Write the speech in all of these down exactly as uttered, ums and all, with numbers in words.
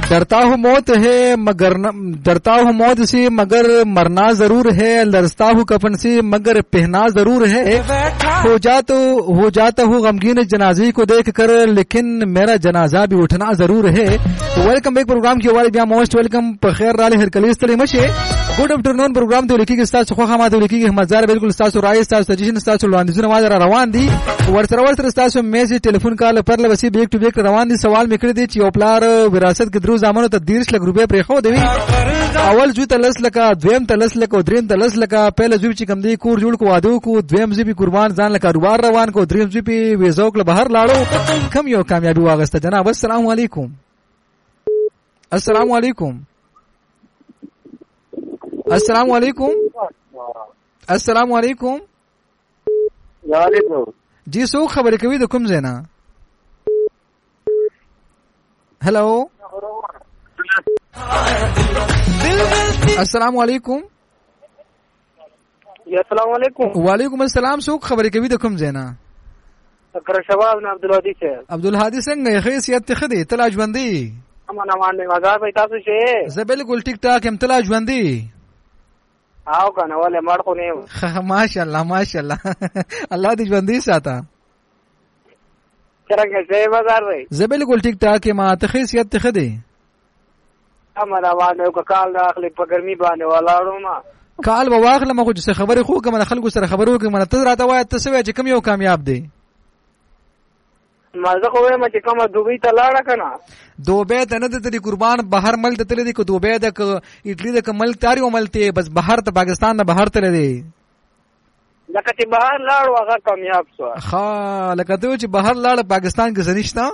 डरता हूँ मौत है मगर डरता हूँ मौत से मगर मरना जरूर है, लरसता हूँ कफन से मगर पहना जरूर है, हो जाता हो जाता हूँ गमगीन जनाजे को देख कर लेकिन मेरा जनाजा भी उठना जरूर है। वेलकम बैक प्रोग्राम की वाले बिया मोस्ट वेलकम पखेर राले हर कलीस तले मशे गुड आफ्टरनून प्रोग्राम तो लिखी के साथ सुखा माते लिखी के मजार बिल्कुल साथ राय साथ सजेशन साथ लवान दिस नवाज रवान दी वर्सर वर्सर साथ में से टेलीफोन कॉल पर लवसी बैक टू बैक रवान दी सवाल में कर दी चोपलार विरासत के द्रु जामनो त तीस लाख रुपए प्रेखो देवी अवल जू तलस लका द्वेम तलस लका द्रेम तलस लका पहले जू ची कमदी कूर जुड़ को आदो को द्वेम जी भी कुर्बान जान लका रुवार रवान को द्रेम जी भी वेजोक बाहर लाड़ो कम यो कामयाबी वागस्ता जनाब। अस्सलाम वालेकुम अस्सलाम वालेकुम अस्सलाम वालेकुम अस्सलाम वालेकुम वालेकुम जी सो खबर कभी तो कुम जेना हेलो अस्सलाम वालेकुम अस्सलाम वालेकुम वालेकुम अस्सलाम सो खबर कभी तो कुम जेना अकर शबाब ने अब्दुल हादी से अब्दुल हादी संग खैसियत खदी तलाज बंदी अमन अमान ने मजार भाई तासु से ज बिल्कुल ठीक ठाक हम तलाज बंदी आओ kana wale mar ko ne माशाल्लाह माशाल्लाह अल्लाह दी बंदी साता चरंगे से मजार भाई ज बिल्कुल ठीक ठाक ma तखैसियत खदी अमन अमान ने को काल दाखले पगरमी बाने वाला रोमा काल बवाखله ما خو خبره خو کوم خلکو سره خبرو کې من ته راته وای ته سوي چې کم یو کامیاب دی مازه خو ما چې کومه دوبۍ ته لاړه کنه دوبۍ ته نه د تری قربان بهر ملک ته تللی کو دوبۍ د اټلی د کمل تاری وملته بس بهر ته پاکستان نه بهر ته لري لکه چې بهر لاړ هغه کامیاب شو ها لکه ته چې بهر لاړ پاکستان کې زنيشتا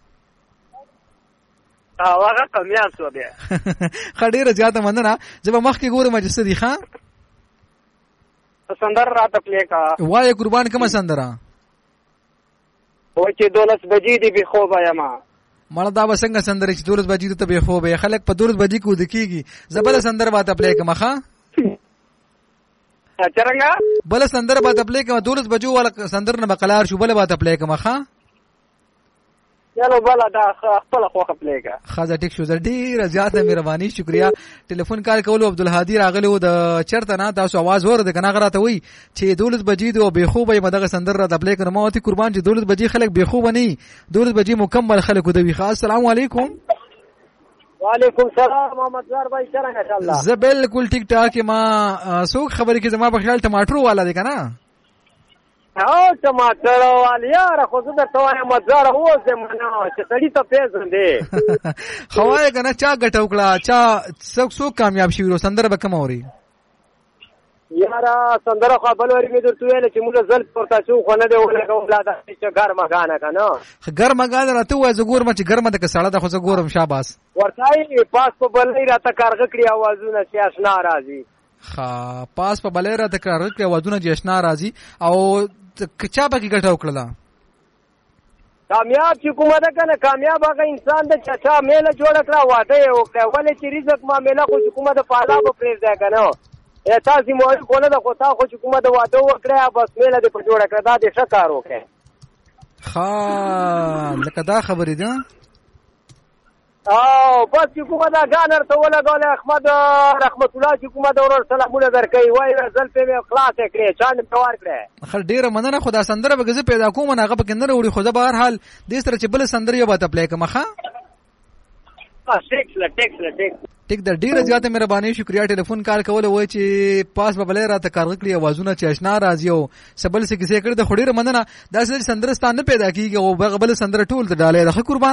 هغه کامیاب شو بیا خډيره زیاته مننه جب مخ کې ګوره مجسد دي ښا سندر راته پلی کا وای قربان کوم سندره و چې دولس بجې دی به خوب یما مړه دا وسنګ سندره چې دولس بجې ته به خوب یې خلک په دولس بجې کو دکېږي زبل سندره باته پلی کوم ښا چرنګا بل سندره باته پلی کوم دولس بجو ولا سندر نه بقلار شو بل باته پلی کوم ښا چلو بلا دا خپل خو خپل کا خازه ټیک شو ډیر زیاته مهرباني شکریا ټلیفون کال کولو عبد الهادي راغلی و د چرته نه تاسو आवाज ور د کنه غراته وای چې دولس بجې دی او به خوبه مدغه سندر را د پلی کړم او تی قربان چې دولس بجې خلک به خوبه نه دولس بجې مکمل خلک دوی خاص السلام علیکم وعلیکم السلام محمد زار بھائی څنګه ان شاء الله ز بالکل ټیک ټاک ما سو خبرې کې زما په خیال ټماټر والا دی کنه او ټماټر والیا راخو زه د توای مزار هو زمانه چې سړی ته پیژن دی خوای کنه چا غټوکړه چا څوک څوک کامیاب شي ورو سندر بکم اوري یارا سندر خو بل ورې مې درته ویل چې موږ زل پورته شو خو نه دی ولګو ولاده چې ګر مګانه کنه ګر مګانه راته وای زګور ما چې ګر مده کساړه د خو زګورم شاباس ورتای پاس په بل نه راته کارغ کړی आवाजونه چې آشنا راځي خا پاس په بل راته کارغ کړی आवाजونه چې آشنا راځي او چا پکې ګټه وکړه کامیاب چې کومه ده کنه کامیاب هغه انسان د چا میله جوړ کړه واده یې وکړه ولې چې رزق ما میله خو کومه د پالا په پرېږ دی کنه یا تاسو مو کوله د خو تا خو کومه د واده وکړه بس میله دې په جوړ کړه دا دې ښه کار وکړه ها لکه دا خبرې ده او بس چې کومه دا ګانر ته ولګول احمد رحمت الله چې کومه د ورور سلامونه درکې وای زل په مې خلاص کړې چاند پوار کړې خل ډیره مننه خدا سندره به غزه پیدا کوم نه غو کنه وړي خو به هر حال دې سره چې بل سندره یو باته پلی کومه ښا ټیکس لا ټیکس لا ټیکس ټیک د ډیره زیاته مهرباني شکریا ټلیفون کال کول وای چې پاس به بل راته کارغ کړی आवाजونه چې آشنا راځي او سبل سې کیسه کړی د خډیره مننه دا سندرستان نه پیدا کیږي او بل سندره ټول ته ډاله د قربان